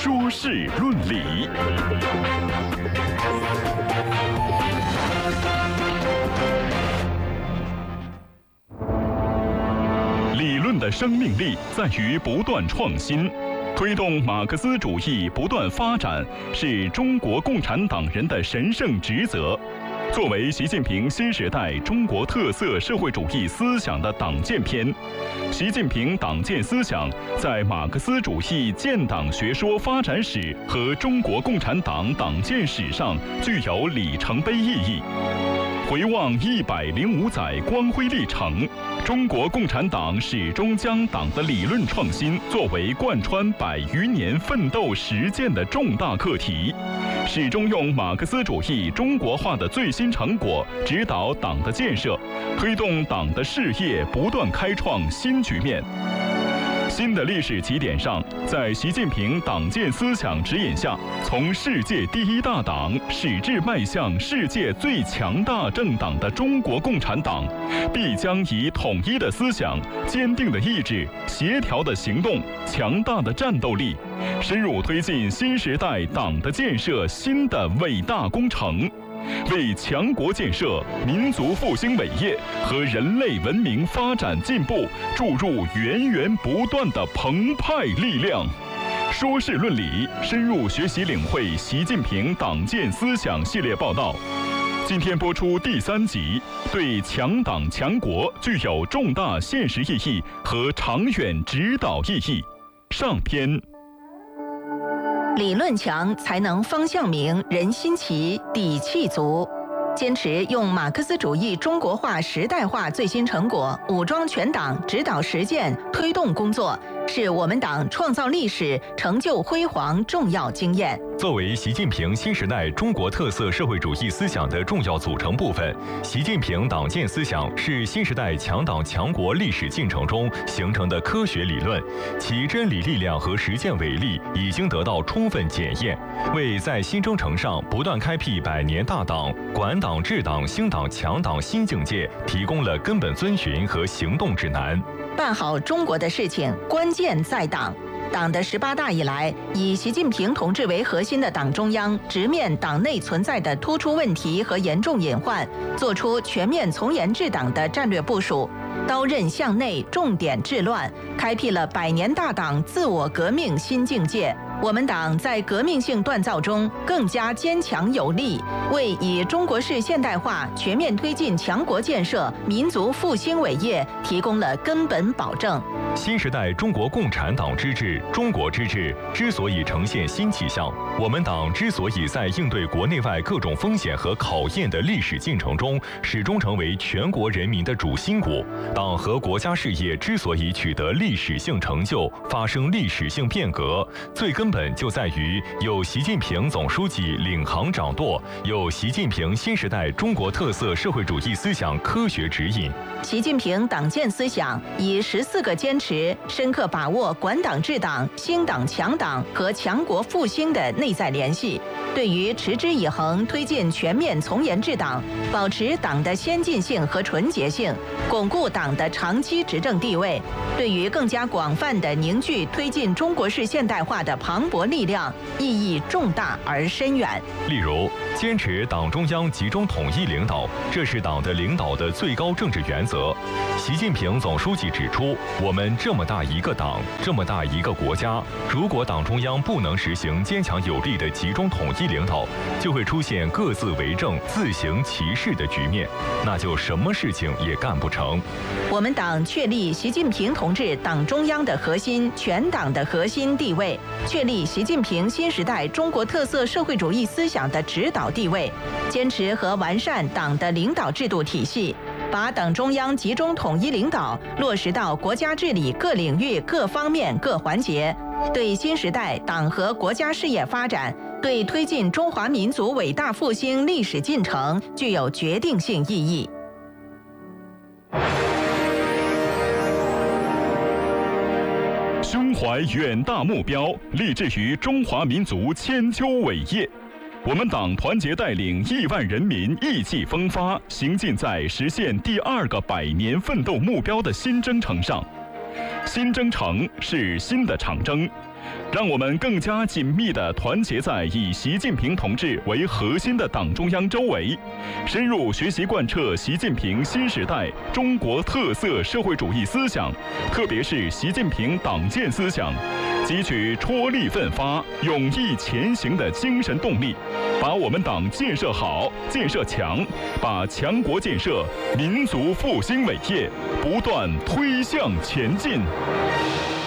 说事论理。理论的生命力在于不断创新，推动马克思主义不断发展是中国共产党人的神圣职责。作为习近平新时代中国特色社会主义思想的党建篇，习近平党建思想在马克思主义建党学说发展史和中国共产党党建史上具有里程碑意义。回望105载光辉历程，中国共产党始终将党的理论创新作为贯穿100余年奋斗实践的重大课题，始终用马克思主义中国化的最新成果指导党的建设，推动党的事业不断开创新局面。新的历史起点上，在习近平党建思想指引下，从世界第一大党矢志迈向世界最强大政党的中国共产党，必将以统一的思想、坚定的意志、协调的行动、强大的战斗力，深入推进新时代党的建设新的伟大工程，为强国建设、民族复兴伟业和人类文明发展进步注入源源不断的澎湃力量。说事论理，深入学习领会习近平党建思想系列报道。今天播出第3集，对强党强国具有重大现实意义和长远指导意义。上篇。 理论强才能方向明，人心齐，底气足。坚持用马克思主义中国化时代化最新成果武装全党指导实践推动工作，是我们党创造历史成就辉煌重要经验。 作为习近平新时代中国特色社会主义思想的重要组成部分，习近平党建思想是新时代强党强国历史进程中形成的科学理论，其真理力量和实践伟力已经得到充分检验，为在新征程上不断开辟100年大党、管党治党兴党强党新境界提供了根本遵循和行动指南。 办好中国的事情，关键在党。党的18大以来，以习近平同志为核心的党中央直面党内存在的突出问题和严重隐患，做出全面从严治党的战略部署，刀刃向内，重点治乱，开辟了100年大党自我革命新境界。我们党在革命性锻造中更加坚强有力，为以中国式现代化全面推进强国建设、民族复兴伟业提供了根本保证。 新时代中国共产党之治、中国之治之所以呈现新气象，我们党之所以在应对国内外各种风险和考验的历史进程中始终成为全国人民的主心骨，党和国家事业之所以取得历史性成就、发生历史性变革，最根本就在于有习近平总书记领航掌舵，有习近平新时代中国特色社会主义思想科学指引。 习近平党建思想以14个坚持，深刻把握管党治党、兴党强党和强国复兴的内在联系，对于持之以恒推进全面从严治党，保持党的先进性和纯洁性，巩固党的长期执政地位，对于更加广泛的凝聚推进中国式现代化的磅礴力量，意义重大而深远。 例如，坚持党中央集中统一领导，这是党的领导的最高政治原则。习近平总书记指出，我们这么大一个党，这么大一个国家，如果党中央不能实行坚强有力的集中统一领导，就会出现各自为政、自行其事的局面，那就什么事情也干不成。 我们党确立习近平同志党中央的核心、全党的核心地位，确立习近平新时代中国特色社会主义思想的指导地位，坚持和完善党的领导制度体系，把党中央集中统一领导落实到国家治理各领域、各方面、各环节，对新时代党和国家事业发展，对推进中华民族伟大复兴历史进程具有决定性意义。 胸怀远大目标，立志于中华民族千秋伟业。我们党团结带领亿万人民意气风发，行进在实现第2个100年奋斗目标的新征程上。新征程是新的长征， 让我们更加紧密地团结在以习近平同志为核心的党中央周围，深入学习贯彻习近平新时代中国特色社会主义思想，特别是习近平党建思想，汲取踔厉奋发、勇毅前行的精神动力，把我们党建设好、建设强，把强国建设、民族复兴伟业不断推向前进。